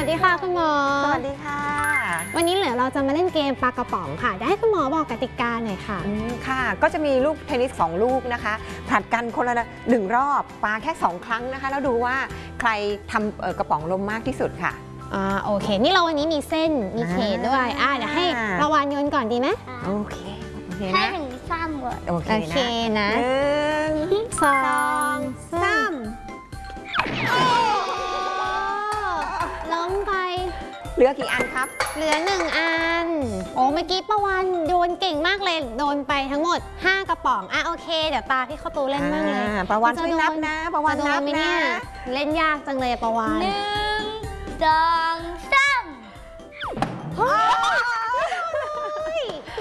ดีค่ะคุณหมอสวัสดีค่ะวันนี้เราจะมาเล่นเกมปลากระป๋องค่ะได้ให้คุณหมอบอกกติกาหน่อยค่ะค่ะก็จะมีลูกเทนนิส2ลูกนะคะผลัดกันคนละ1รอบปาแค่2ครั้งนะคะแล้วดูว่าใครทำกระป๋องลมมากที่สุดค่ะโอเคนี่วันนี้มีเส้นมีเขตด้วยเดี๋ยวให้ประวานโยนก่อนดีไหมโอเคให้ถึง3ก่อนโอเคนะ 1 2 3ล้มไปเหลือกี่อันครับเหลือ1อันเมื่อกี้ประวานโยนเก่งมากเลยโดนไปทั้งหมด5กระป๋องโอเคเดี๋ยวตาพี่เข้าตูเล่นบ้างเลยประวานช่วยนับนะประวานนับนะเล่นยากจังเลยประวาน 1 2 3